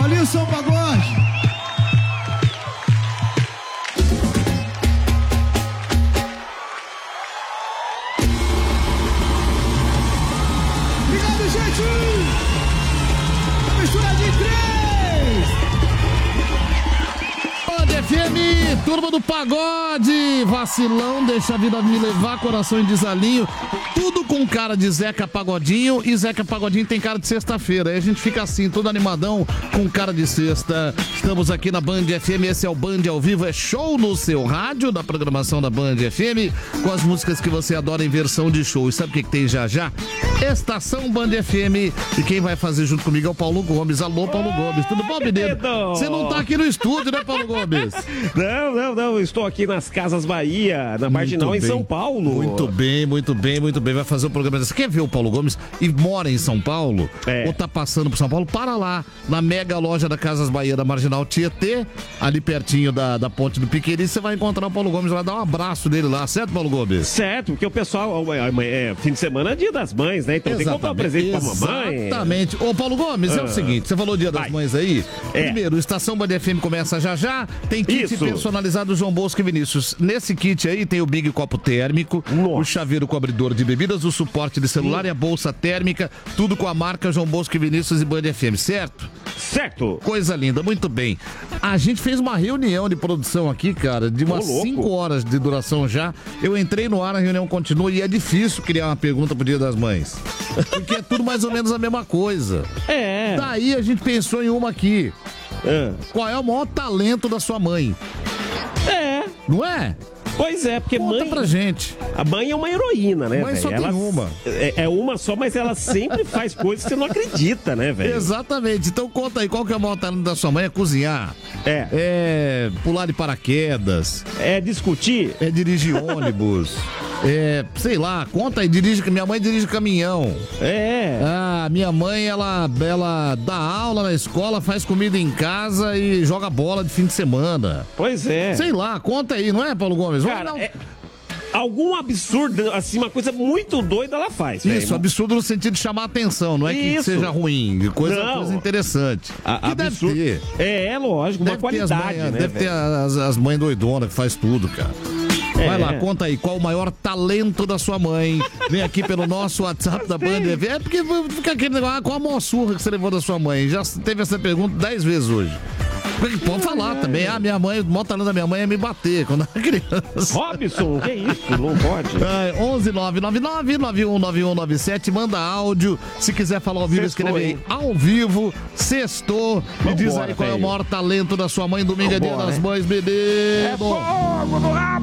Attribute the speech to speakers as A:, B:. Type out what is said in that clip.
A: Alisson Pagode. Obrigado, gente. Mistura de 3.
B: Band FM, turma do pagode. Vacilão, deixa a vida me levar, coração em desalinho. Tudo com cara de Zeca Pagodinho, e Zeca Pagodinho tem cara de sexta-feira. Aí a gente fica assim, todo animadão, com cara de sexta. Estamos aqui na Band FM, esse é o Band ao vivo, é show no seu rádio, da programação da Band FM, com as músicas que você adora em versão de show. E sabe o que tem já já? Estação Band FM, e quem vai fazer junto comigo é o Paulo Gomes. Alô, Paulo Gomes, tudo bom, menino? Você não tá aqui no estúdio, né, Paulo Gomes?
C: Não, estou aqui nas Casas Bahia, na Marginal, em São Paulo.
B: Muito bem. Vai fazer o programa. Você quer ver o Paulo Gomes e mora em São Paulo? Ou tá passando por São Paulo? Para lá, na mega loja da Casas Bahia, da Marginal Tietê, ali pertinho da ponte do Piqueri, você vai encontrar o Paulo Gomes lá, dá um abraço dele lá, certo, Paulo Gomes?
C: Certo, porque o pessoal, fim de semana é dia das mães, né? Então tem que comprar um presente pra mamãe.
B: Exatamente. Ô, Paulo Gomes, é o seguinte, você falou dia das mães aí. Primeiro, Estação Band FM começa já. Tem kit personalizado João Bosco e Vinícius. Nesse kit aí tem o Big Copo Térmico, o chaveiro com abridor de bebidas, o suporte de celular e a bolsa térmica, tudo com a marca João Bosco e Vinícius e Band FM, certo?
C: Certo.
B: Coisa linda, muito bem. A gente fez uma reunião de produção aqui, cara, de umas 5 horas de duração já. Eu entrei no ar, a reunião continua e é difícil criar uma pergunta pro Dia das Mães. Porque é tudo mais ou menos a mesma coisa. Daí a gente pensou em uma aqui. Qual é o maior talento da sua mãe? Não é?
C: Pois é, porque
B: Conta
C: mãe...
B: pra gente.
C: A mãe é uma heroína, né, velho?
B: Mãe só tem uma.
C: É uma só, mas ela sempre faz coisas que você não acredita, né, velho?
B: Exatamente. Então conta aí, qual que é o maior talento da sua mãe? É cozinhar? É pular de paraquedas?
C: É discutir?
B: É dirigir ônibus? Sei lá, conta aí, minha mãe dirige caminhão. Minha mãe, ela dá aula na escola, faz comida em casa e joga bola de fim de semana.
C: Pois é.
B: Sei lá, conta aí, não é, Paulo Gomes?
C: Cara, algum absurdo, assim, uma coisa muito doida ela faz.
B: Isso, absurdo no sentido de chamar atenção, não é que seja ruim, coisa interessante. Deve ter.
C: Lógico, uma qualidade, né?
B: Deve ter as mães doidonas que faz tudo, cara. Vai lá, conta aí, qual o maior talento da sua mãe? Vem aqui pelo nosso WhatsApp da Band. Porque fica aquele negócio, qual a maior surra que você levou da sua mãe? Já teve essa pergunta 10 vezes hoje. Pode falar também. Minha mãe, o maior talento da minha mãe é me bater quando era criança.
C: Robson, que isso? Não pode.
B: 11999-919197, manda áudio. Se quiser falar ao vivo, escreve aí ao vivo. Sextou. Me diz aí qual é o maior talento da sua mãe. Domingo é dia das mães, menino.
C: É fogo no ar!